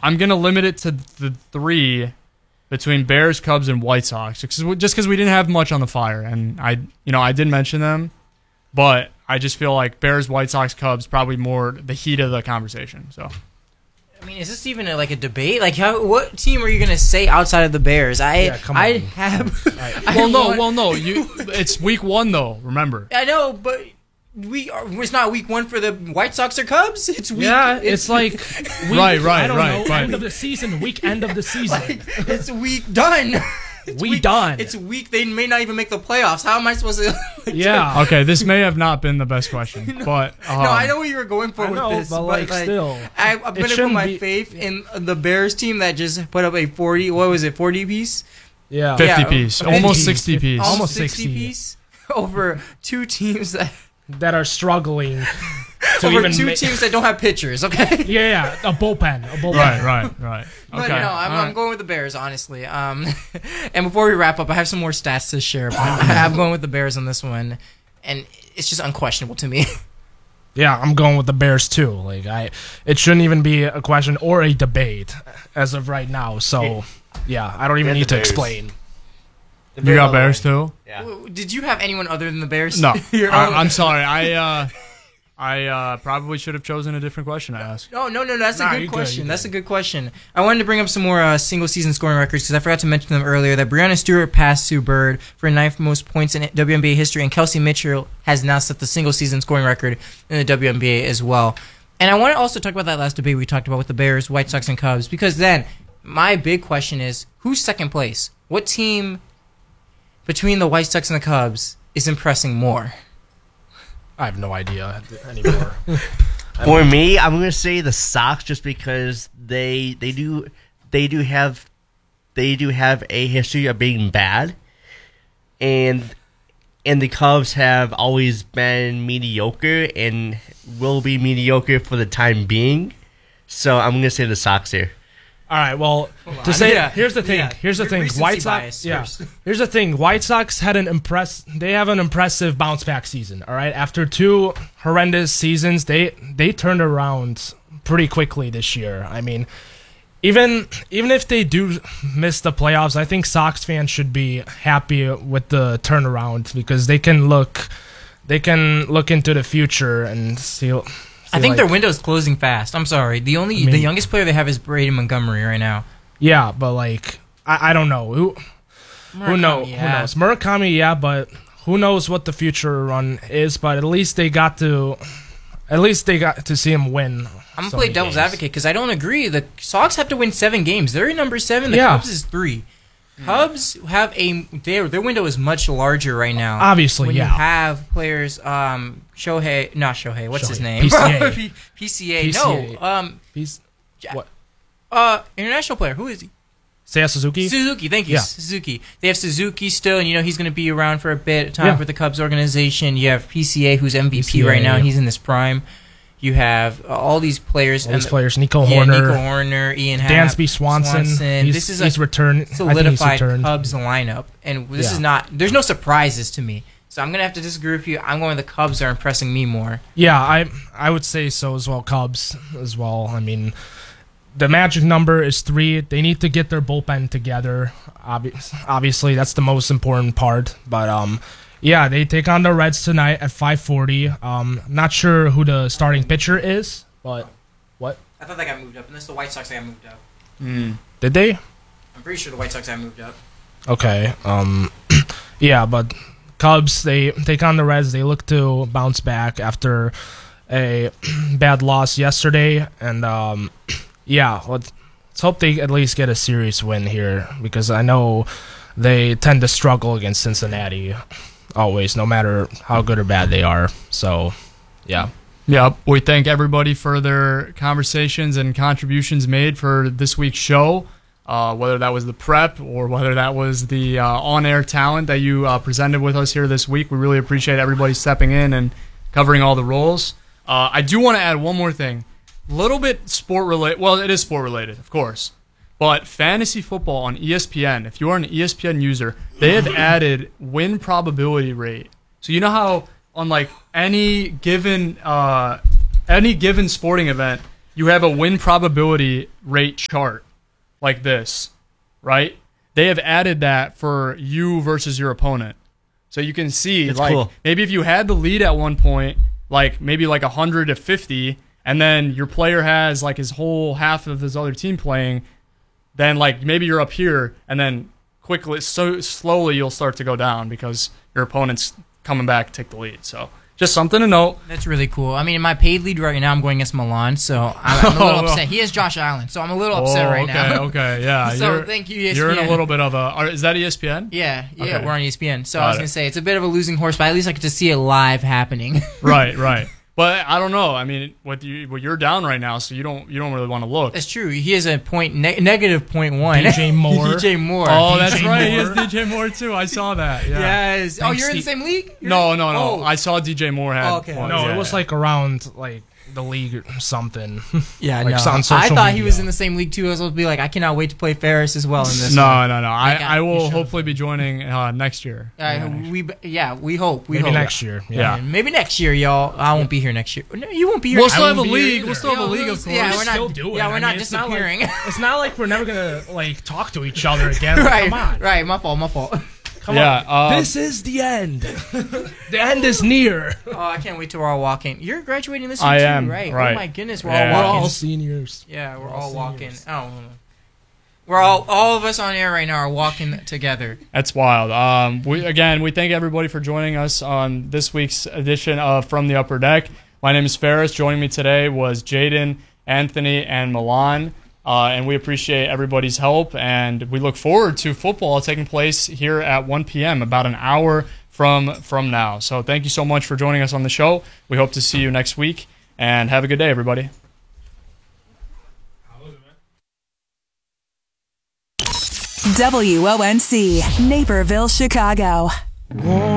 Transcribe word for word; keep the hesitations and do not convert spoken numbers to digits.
I'm gonna limit it to the three between Bears, Cubs, and White Sox, just because we didn't have much on the fire, and I, you know, I did mention them, but I just feel like Bears, White Sox, Cubs probably more the heat of the conversation. So, I mean, is this even a, like a debate? Like, how? What team are you gonna say outside of the Bears? I, Yeah, come I on. have. Right. I well, no, want- well, no, you. It's week one though. Remember. I know, but we are, it's not week one for the White Sox or Cubs. It's week. Yeah, it's like week, Right, right, I don't right, know, right. end of the season, week end of the season. like, it's week done. It's We week, done. It's week. They may not even make the playoffs. How am I supposed to? Yeah. Okay, this may have not been the best question, but um, No, I know what you were going for I with know, this, but, like, still, I, I'm it gonna put shouldn't my be- faith in the Bears team that just put up a forty. What was it? Forty piece. Yeah. fifty Yeah, piece, fifty almost piece, sixty piece. almost Almost sixty, sixty. piece over two teams that That are struggling to over even two ma- teams that don't have pitchers. Okay. Yeah, yeah, a bullpen, a bullpen. Right, right, right. But Okay. no, I'm, all I'm right. going with the Bears, honestly. Um, and before we wrap up, I have some more stats to share. But I'm going with the Bears on this one, and it's just unquestionable to me. Yeah, I'm going with the Bears too. Like I, it shouldn't even be a question or a debate as of right now. So, yeah, I don't even Get need the to Bears. explain. You got Bears too? Yeah. W- Did you have anyone other than the Bears? No, Your I, own- I'm sorry. I uh, I uh, probably should have chosen a different question to ask. No, no, no. That's Nah, a you're good good, question. you're That's good. a good question. I wanted to bring up some more uh, single-season scoring records because I forgot to mention them earlier. That Breonna Stewart passed Sue Bird for ninth most points in W N B A history, and Kelsey Mitchell has now set the single-season scoring record in the W N B A as well. And I want to also talk about that last debate we talked about with the Bears, White Sox, and Cubs, because then my big question is, who's second place? What team between the White Sox and the Cubs is impressing more? I have no idea anymore. For me, I'm gonna say the Sox just because they they do they do have they do have a history of being bad, and and the Cubs have always been mediocre and will be mediocre for the time being. So I'm gonna say the Sox here. All right, well, on. to say Yeah, here's the thing. yeah. Here's the Your thing. recency White bias Sox. Yeah. first. Here's the thing. White Sox had an impress. They have an impressive bounce back season. All right, after two horrendous seasons, they they turned around pretty quickly this year. I mean, even even if they do miss the playoffs, I think Sox fans should be happy with the turnaround because they can look they can look into the future and see. I think like, their window's closing fast. I'm sorry. The only I mean- the youngest player they have is Brady Montgomery right now. Yeah, but like I, I don't know who who know Murakami, who yeah. knows Murakami, yeah, but who knows what the future run is? But at least they got to at least they got to see him win. I'm gonna so play many devil's games. advocate because I don't agree. The Sox have to win seven games. They're in number seven. The Yeah. Cubs is three. Cubs have a their their window is much larger right now. Obviously, when yeah. you have players, um, Shohei, not Shohei. What's his Shohei. name? P C A. P- PCA. P C A. No, um, He's what? uh, international player. Who is he? Seiya Suzuki. Suzuki, thank you, Yeah. Suzuki. They have Suzuki still, and you know he's going to be around for a bit of time Yeah. for the Cubs organization. You have P C A, who's M V P P C A, right now, and yeah. he's in his prime. You have uh, all these players, All these and players: Nico yeah, Horner, Nico Horner, Ian Happ, Dansby Swanson. He's, This is a he's returned. I think he's solidified returned. Cubs lineup, and this Yeah. is not. There's no surprises to me, so I'm gonna have to disagree with you. I'm going with the Cubs are impressing me more. Yeah, I I would say so as well. Cubs as well. I mean, the magic number is three. They need to get their bullpen together. Obvi- obviously, that's the most important part. But um, yeah, they take on the Reds tonight at five forty. Um, I'm not sure who the starting pitcher is, but what I thought that got moved up, unless the White Sox got moved up. did they? I'm pretty sure the White Sox got moved up. Okay. Um, yeah, but Cubs, they take on the Reds. They look to bounce back after a bad loss yesterday. And, um, yeah, let's, let's hope they at least get a series win here because I know they tend to struggle against Cincinnati always, no matter how good or bad they are. So, yeah. Yep. We thank everybody for their conversations and contributions made for this week's show, uh, whether that was the prep or whether that was the uh, on-air talent that you uh, presented with us here this week. We really appreciate everybody stepping in and covering all the roles. Uh, I do want to add one more thing. A little bit sport-related. Well, it is sport-related, of course. But fantasy football on E S P N, if you are an E S P N user, they have added win probability rate. So you know how on like any given uh, any given sporting event, you have a win probability rate chart like this, right? They have added that for you versus your opponent. So you can see, It's like, cool. maybe if you had the lead at one point, like maybe like one hundred to fifty, and then your player has like his whole half of his other team playing, then like maybe you're up here, and then quickly, so slowly you'll start to go down because your opponent's coming back to take the lead. So just something to note. That's really cool. I mean, in my paid lead right now, I'm going against Milan, so I'm, I'm a little upset. He has Josh Allen, so I'm a little upset Oh, right okay, now. okay, yeah. So you're, thank you, E S P N. You're in a little bit of a. Are, is that E S P N? Yeah, yeah, Okay. we're on E S P N. So Got I was it. going to say, it's a bit of a losing horse, but at least I get to see it live happening. Right, right. But I don't know. I mean, what you, well, you're down right now, so you don't you don't really want to look. That's true. He has a point ne- negative point one. D J Moore. D J Moore. Oh, that's D J right. He Moore. has D J Moore too. I saw that. Yeah. Yes. Oh, Thanks, you're in the Steve. same league? You're No, in- no, no. Oh. I saw D J Moore had. Oh, okay. one. No, Yeah, it was yeah. like around like the league or something. Yeah, like, no. it's on I social thought he media. was in the same league too. I was supposed to be like, I cannot wait to play Ferris as well in this. No, one. no, no. I, Like, I you will should. hopefully be joining uh, next year. Uh, we yeah, we hope. We Maybe hope. next year. Yeah. Yeah. And maybe next year, y'all. I won't be here next year. No, you won't be here. We'll I still have won't a be here league. either. We'll still have a Yeah, league, we'll- of course. Yeah, We're we're still not. doing Yeah, it. we're I not mean, it's not like- disappearing. It's not like we're never gonna like talk to each other again. Like, right, Come on. right. My fault. My fault. Come Yeah, on. um, this is the end. The end is near. Oh, I can't wait till we're all walking. You're graduating this year I too, am, right? right. Oh my goodness, we're Yeah. We're all walking. all seniors. Yeah, we're, We're all, all walking. seniors. Oh, we're all all of us on air right now are walking together. That's wild. Um, we again, we thank everybody for joining us on this week's edition of From the Upper Deck. My name is Ferris. Joining me today was Jaden, Anthony, and Milan. Uh, and we appreciate everybody's help, and we look forward to football taking place here at one p.m., about an hour from from now. So thank you so much for joining us on the show. We hope to see you next week, and have a good day, everybody. W O N C, Naperville, Chicago. Won't